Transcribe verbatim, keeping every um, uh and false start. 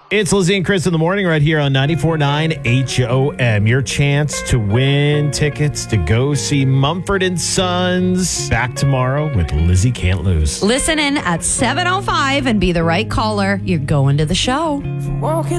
It's Lizzie and Chris in the morning right here on ninety-four point nine H O M. Your chance to win tickets to go see Mumford and Sons. Back tomorrow with Lizzie Can't Lose. Listen in at seven oh five and be the right caller. You're going to the show. Walking